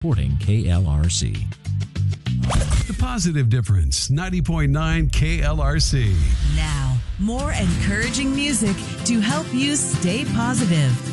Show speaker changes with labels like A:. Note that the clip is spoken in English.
A: Supporting KLRC.
B: The Positive Difference, 90.9 KLRC.
C: Now, more encouraging music to help you stay positive.